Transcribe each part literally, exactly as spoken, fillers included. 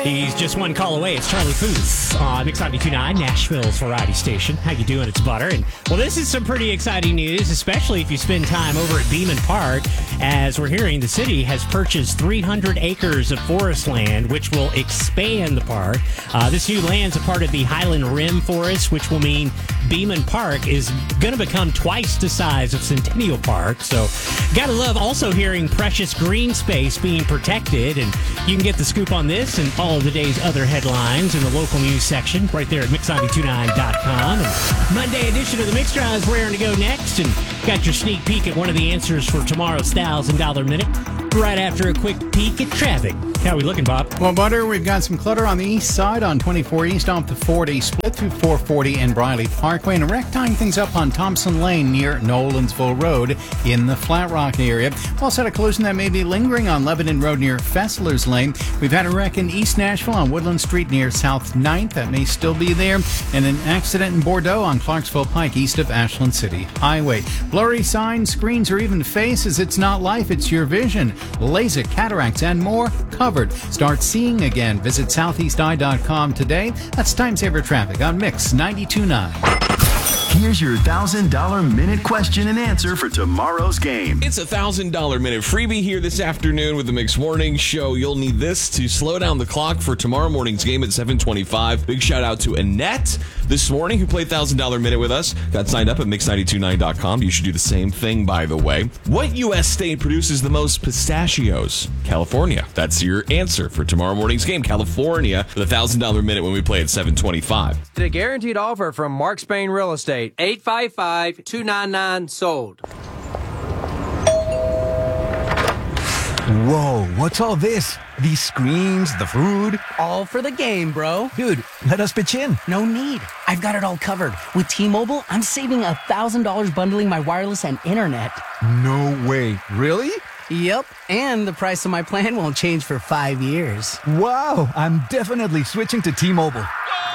He's just one call away. It's Charlie Puth on Mix ninety-two point nine, Nashville's variety station. How you doing? It's Butter. And, well, this is some pretty exciting news, especially if you spend time over at Beeman Park. As we're hearing, the city has purchased three hundred acres of forest land, which will expand the park. Uh, this new land's a part of the Highland Rim Forest, which will mean Beeman Park is going to become twice the size of Centennial Park. So, gotta love also hearing precious green space being protected. And you can get the scoop on this and all of the day's other headlines in the local news section right there at mix ninety-two point nine dot com. And Monday edition of the Mix Drive is raring to go next, and got your sneak peek at one of the answers for tomorrow's one thousand dollars Minute right after a quick peek at traffic. How are we looking, Bob? Well, Butter, we've got some clutter on the east side on twenty-four East off the forty, split through four forty and Briley Parkway, and a wreck tying things up on Thompson Lane near Nolensville Road in the Flat Rock area. Also had a collision that may be lingering on Lebanon Road near Fessler's Lane. We've had a wreck in East Nashville on Woodland Street near South ninth. That may still be there. And an accident in Bordeaux on Clarksville Pike east of Ashland City Highway. Blurry signs, screens, or even faces. It's not life, it's your vision. LASIK, cataracts, and more covered. Start seeing again. Visit southeast eye dot com today. That's Time Saver Traffic on Mix ninety-two point nine. Here's your one thousand dollars Minute question and answer for tomorrow's game. It's a one thousand dollars Minute freebie here this afternoon with the Mix Morning Show. You'll need this to slow down the clock for tomorrow morning's game at seven twenty-five. Big shout out to Annette this morning who played one thousand dollars Minute with us. Got signed up at mix ninety-two point nine dot com. You should do the same thing, by the way. What U S state produces the most pistachios? California. That's your answer for tomorrow morning's game. California for the one thousand dollars Minute when we play at seven twenty-five. The guaranteed offer from Mark Spain Real Estate. eight five five, two nine nine, sold. Whoa, what's all this? These screens, the food? All for the game, bro. Dude, let us pitch in. No need. I've got it all covered. With T-Mobile, I'm saving one thousand dollars bundling my wireless and internet. No way. Really? Yep, and the price of my plan won't change for five years. Wow, I'm definitely switching to T-Mobile.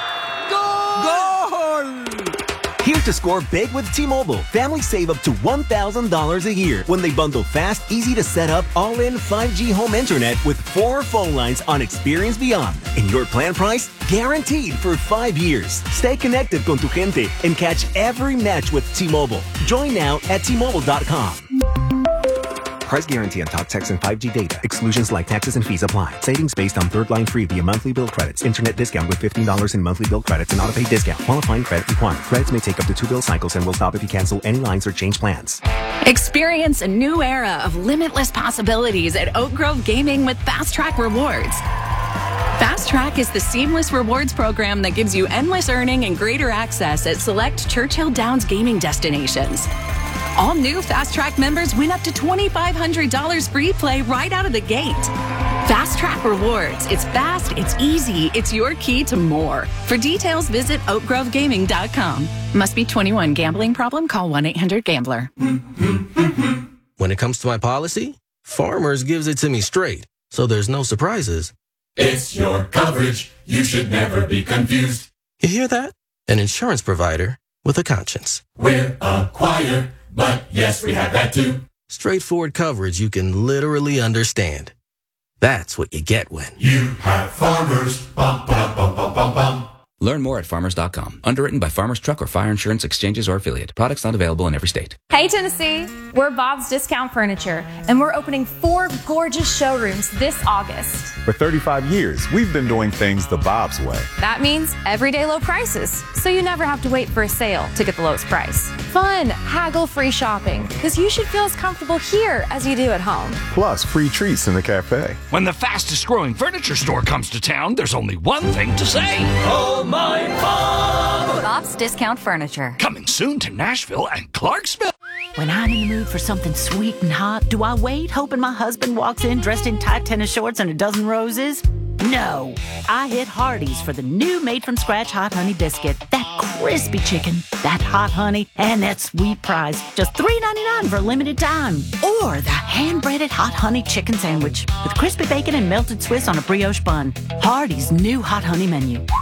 Here to score big with T-Mobile. Families save up to one thousand dollars a year when they bundle fast, easy to set up, all-in five G home internet with four phone lines on Experience Beyond. And your plan price? Guaranteed for five years. Stay connected con tu gente and catch every match with T-Mobile. Join now at T Mobile dot com. Price guarantee on talk, text, and five G data. Exclusions like taxes and fees apply. Savings based on third line free via monthly bill credits. Internet discount with fifteen dollars in monthly bill credits and auto-pay discount. Qualifying credit required. Credits may take up to two bill cycles and will stop if you cancel any lines or change plans. Experience a new era of limitless possibilities at Oak Grove Gaming with Fast Track Rewards. Fast Track is the seamless rewards program that gives you endless earning and greater access at select Churchill Downs gaming destinations. All new Fast Track members win up to twenty-five hundred dollars free play right out of the gate. Fast Track Rewards. It's fast, it's easy, it's your key to more. For details, visit oak grove gaming dot com. Must be twenty-one. Gambling problem? Call one eight hundred gambler. When it comes to my policy, Farmers gives it to me straight, so there's no surprises. It's your coverage. You should never be confused. You hear that? An insurance provider with a conscience. We're a choir, but yes, we have that too. Straightforward coverage you can literally understand. That's what you get when you have Farmers. Bum, bum, bum, bum, bum, bum. Learn more at farmers dot com. Underwritten by Farmers Truck or Fire Insurance Exchanges or Affiliate. Products not available in every state. Hey, Tennessee. We're Bob's Discount Furniture, and we're opening four gorgeous showrooms this August. For thirty-five years, we've been doing things the Bob's way. That means everyday low prices, so you never have to wait for a sale to get the lowest price. Fun, haggle-free shopping, because you should feel as comfortable here as you do at home. Plus, free treats in the cafe. When the fastest-growing furniture store comes to town, there's only one thing to say. Oh, my Bob! Bob's Discount Furniture. Coming soon to Nashville and Clarksville. When I'm in the mood for something sweet and hot, do I wait hoping my husband walks in dressed in tight tennis shorts and a dozen roses? No. I hit Hardee's for the new made-from-scratch hot honey biscuit. That crispy chicken, that hot honey, and that sweet prize. Just three ninety-nine for a limited time. Or the hand-breaded hot honey chicken sandwich with crispy bacon and melted Swiss on a brioche bun. Hardee's new hot honey menu.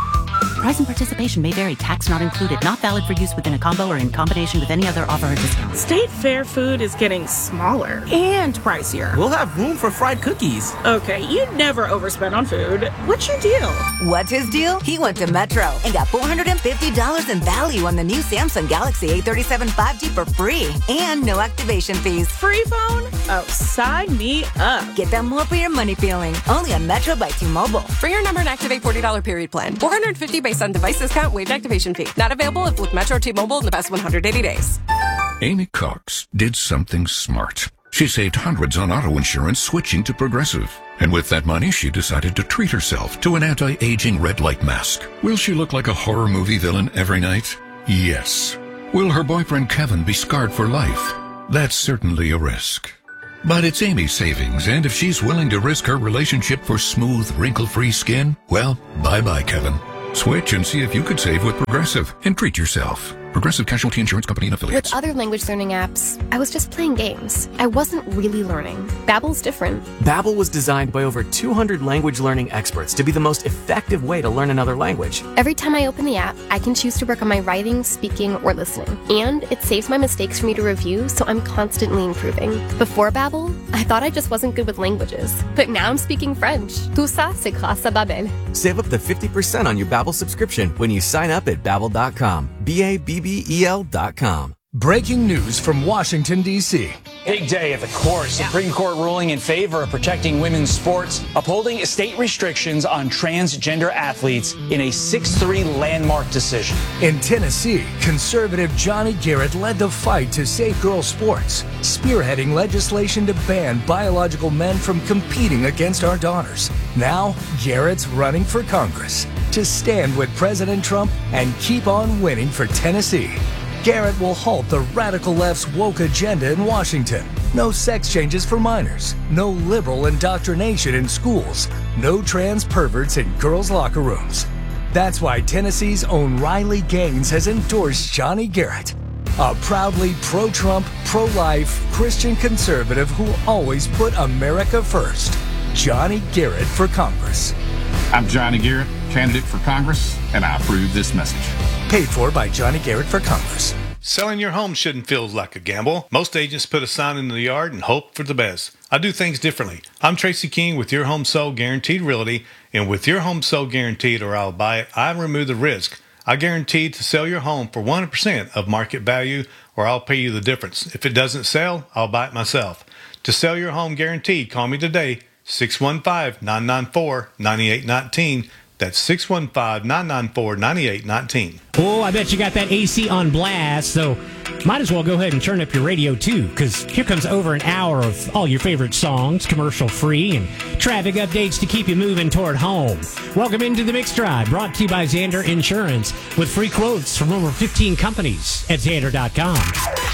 Price and participation may vary. Tax not included. Not valid for use within a combo or in combination with any other offer or discount. State Fair food is getting smaller and pricier. We'll have room for fried cookies. Okay, you never overspend on food. What's your deal? What's his deal? He went to Metro and got four hundred fifty dollars in value on the new Samsung Galaxy A thirty-seven five G for free and no activation fees. Free phone? Oh, sign me up. Get that more for your money feeling. Only on Metro by T-Mobile. Bring your number and activate forty dollars period plan. four hundred fifty based on device discount, waived activation fee. Not available if with Metro or T-Mobile in the past one hundred eighty days. Amy Cox did something smart. She saved hundreds on auto insurance switching to Progressive. And with that money, she decided to treat herself to an anti-aging red light mask. Will she look like a horror movie villain every night? Yes. Will her boyfriend Kevin be scarred for life? That's certainly a risk. But it's Amy's savings, and if she's willing to risk her relationship for smooth, wrinkle-free skin, well, bye-bye, Kevin. Switch and see if you could save with Progressive and treat yourself. Progressive Casualty Insurance Company and Affiliates. With other language learning apps, I was just playing games. I wasn't really learning. Babbel's different. Babbel was designed by over two hundred language learning experts to be the most effective way to learn another language. Every time I open the app, I can choose to work on my writing, speaking, or listening. And it saves my mistakes for me to review, so I'm constantly improving. Before Babbel, I thought I just wasn't good with languages. But now I'm speaking French. Tout ça, c'est grâce à Babbel. Save up to fifty percent on your Babbel subscription when you sign up at Babbel dot com. B A B B E L dot com. Breaking news from Washington, D C Big day at the court. Supreme Court ruling in favor of protecting women's sports, upholding state restrictions on transgender athletes in a six three landmark decision. In Tennessee, conservative Johnny Garrett led the fight to save girls' sports, spearheading legislation to ban biological men from competing against our daughters. Now, Garrett's running for Congress to stand with President Trump and keep on winning for Tennessee. Garrett will halt the radical left's woke agenda in Washington. No sex changes for minors. No liberal indoctrination in schools. No trans perverts in girls' locker rooms. That's why Tennessee's own Riley Gaines has endorsed Johnny Garrett, a proudly pro-Trump, pro-life Christian conservative who always put America first. Johnny Garrett for Congress. I'm Johnny Garrett, candidate for Congress, and I approve this message. Paid for by Johnny Garrett for Congress. Selling your home shouldn't feel like a gamble. Most agents put a sign in the yard and hope for the best. I do things differently. I'm Tracy King with Your Home Sold Guaranteed Realty, and with Your Home Sold Guaranteed or I'll Buy It, I remove the risk. I guarantee to sell your home for one hundred percent of market value, or I'll pay you the difference. If it doesn't sell, I'll buy it myself. To sell your home guaranteed, call me today, six one five, nine nine four, nine eight one nine. That's six one five, nine nine four, nine eight one nine. Oh, I bet you got that A C on blast, so might as well go ahead and turn up your radio too, because here comes over an hour of all your favorite songs, commercial free, and traffic updates to keep you moving toward home. Welcome into the Mixed Drive, brought to you by Zander Insurance, with free quotes from over fifteen companies at Zander dot com.